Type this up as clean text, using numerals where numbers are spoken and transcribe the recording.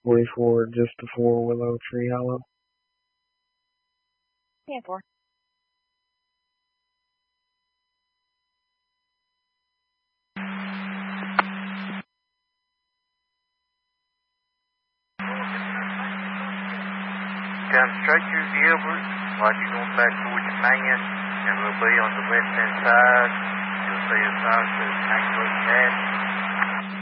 44 just before Willow Tree Hollow. 10-4. Come straight through Gilbert while you're going back towards the man, and we'll be on the left-hand side. You'll see a sign that says Tank Cat.